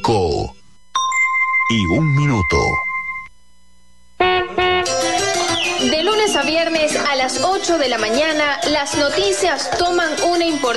5:01. De lunes a viernes a las 8 de la mañana, las noticias toman una importancia.